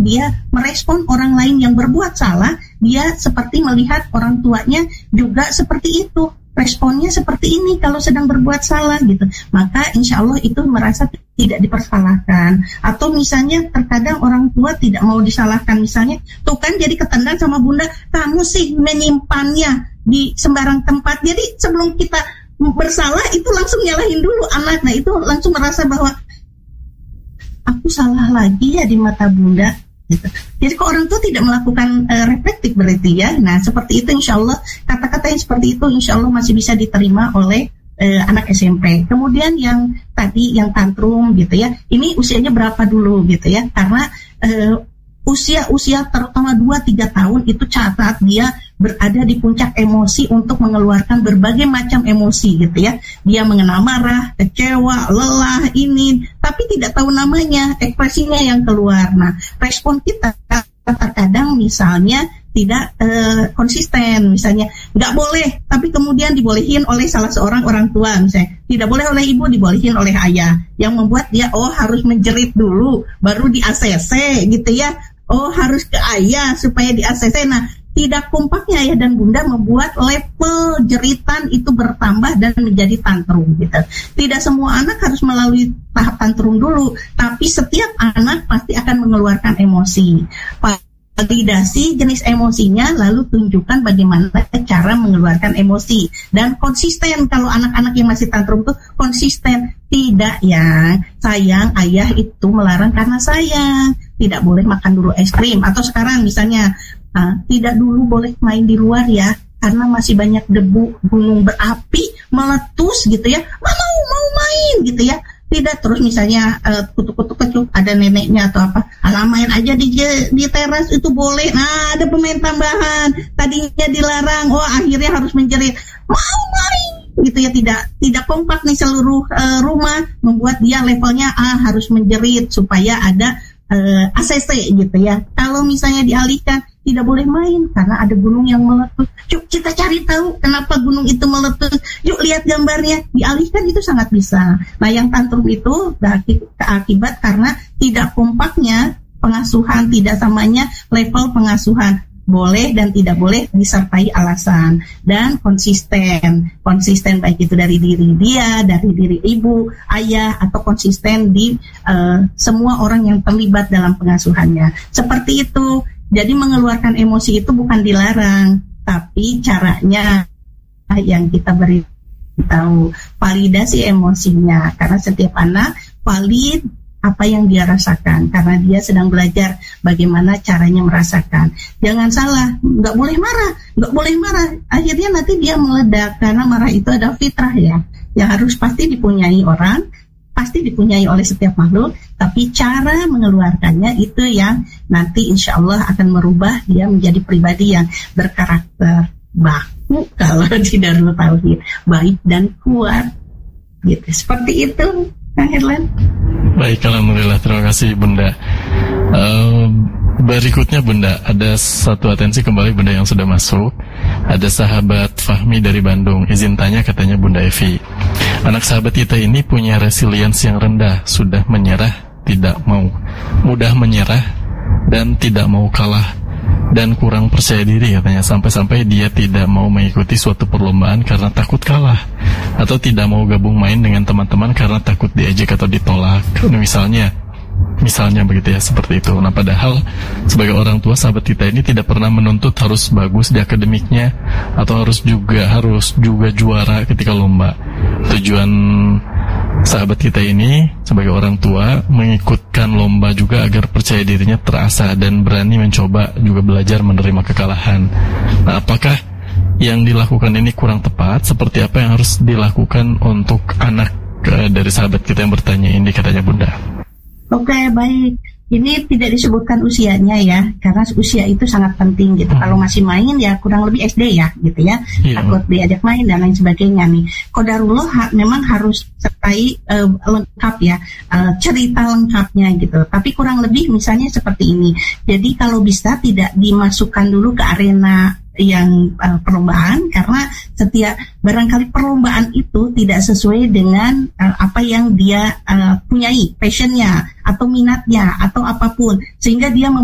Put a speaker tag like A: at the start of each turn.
A: dia merespon orang lain yang berbuat salah, dia seperti melihat orang tuanya juga seperti itu, responnya seperti ini kalau sedang berbuat salah gitu. Maka insya Allah itu merasa tidak dipersalahkan. Atau misalnya terkadang orang tua tidak mau disalahkan, misalnya tuh kan jadi ketendang sama bunda, kamu sih menyimpannya di sembarang tempat. Jadi sebelum kita bersalah itu langsung nyalahin dulu anak. Nah itu langsung merasa bahwa aku salah lagi ya di mata bunda gitu. Jadi kalau orang tua tidak melakukan reflektif berarti ya. Nah seperti itu insya Allah, kata-kata yang seperti itu insya Allah masih bisa diterima oleh anak SMP. Kemudian yang tadi yang tantrum gitu ya, ini usianya berapa dulu gitu ya, karena usia terutama 2-3 tahun itu catat dia berada di puncak emosi untuk mengeluarkan berbagai macam emosi gitu ya. Dia mengenal marah, kecewa, lelah, ini, tapi tidak tahu namanya, ekspresinya yang keluar. Nah, respon kita terkadang misalnya tidak konsisten, misalnya nggak boleh, tapi kemudian dibolehin oleh salah seorang orang tua, misalnya tidak boleh oleh ibu, dibolehin oleh ayah, yang membuat dia harus menjerit dulu, baru di ACC gitu ya, harus ke ayah supaya di ACC. Nah, tidak kompaknya ayah dan bunda membuat level jeritan itu bertambah dan menjadi tantrum gitu. Tidak semua anak harus melalui tahap tantrum dulu, tapi setiap anak pasti akan mengeluarkan emosi. Validasi jenis emosinya, lalu tunjukkan bagaimana cara mengeluarkan emosi dan konsisten. Kalau anak-anak yang masih tantrum tuh konsisten, tidak ya sayang, ayah itu melarang karena sayang, tidak boleh makan dulu es krim, atau sekarang misalnya tidak dulu boleh main di luar ya karena masih banyak debu gunung berapi meletus gitu ya, mau main gitu ya. Tidak, terus misalnya kutuk-kutuk kecil ada neneknya atau apa, main aja di teras itu boleh. Nah, ada pemain tambahan, tadinya dilarang, akhirnya harus menjerit mau main gitu ya. Tidak kompak nih seluruh rumah, membuat dia levelnya harus menjerit supaya ada ACC gitu ya. Kalau misalnya dialihkan, tidak boleh main karena ada gunung yang meletus. Yuk kita cari tahu kenapa gunung itu meletus. Yuk lihat gambarnya, dialihkan, itu sangat bisa. Nah, yang tantrum itu akibat karena tidak kompaknya pengasuhan, tidak samanya level pengasuhan. Boleh dan tidak boleh disertai alasan, dan konsisten baik itu dari diri dia, dari diri ibu, ayah, atau konsisten di semua orang yang terlibat dalam pengasuhannya. Seperti itu. Jadi mengeluarkan emosi itu bukan dilarang, tapi caranya yang kita beri tahu, validasi emosinya, karena setiap anak valid apa yang dia rasakan, karena dia sedang belajar bagaimana caranya merasakan. Jangan salah, nggak boleh marah, akhirnya nanti dia meledak, karena marah itu ada fitrah ya, yang harus pasti dipunyai orang, pasti dipunyai oleh setiap makhluk, tapi cara mengeluarkannya itu yang nanti insya Allah akan merubah dia menjadi pribadi yang berkarakter baku kalau di Darul Tauhid, baik dan kuat gitu. Seperti itu Kang Herlan.
B: Baik, alhamdulillah, terima kasih Bunda. Berikutnya Bunda, ada satu atensi kembali Bunda yang sudah masuk. Ada sahabat Fahmi dari Bandung, izin tanya, katanya Bunda Evi, anak sahabat kita ini punya resilience yang rendah, sudah menyerah, tidak mau, mudah menyerah dan tidak mau kalah, dan kurang percaya diri katanya, sampai-sampai dia tidak mau mengikuti suatu perlombaan karena takut kalah, atau tidak mau gabung main dengan teman-teman karena takut diejek atau ditolak misalnya begitu ya, seperti itu. Nah, padahal sebagai orang tua, sahabat kita ini tidak pernah menuntut harus bagus di akademiknya atau harus juga juara ketika lomba. Tujuan sahabat kita ini sebagai orang tua mengikutkan lomba juga agar percaya dirinya terasah dan berani mencoba, juga belajar menerima kekalahan. Nah, apakah yang dilakukan ini kurang tepat? Seperti apa yang harus dilakukan untuk anak dari sahabat kita yang bertanya ini, katanya Bunda?
A: Oke, baik. Ini tidak disebutkan usianya ya, karena usia itu sangat penting gitu. Kalau masih main ya kurang lebih SD ya gitu ya, takut diajak main dan lain sebagainya nih. Qadarullah memang harus sertai lengkap ya, cerita lengkapnya gitu. Tapi kurang lebih misalnya seperti ini. Jadi kalau bisa tidak dimasukkan dulu ke arena yang perlombaan, karena setiap barangkali perlombaan itu tidak sesuai dengan apa yang dia punyai, passionnya atau minatnya atau apapun, sehingga dia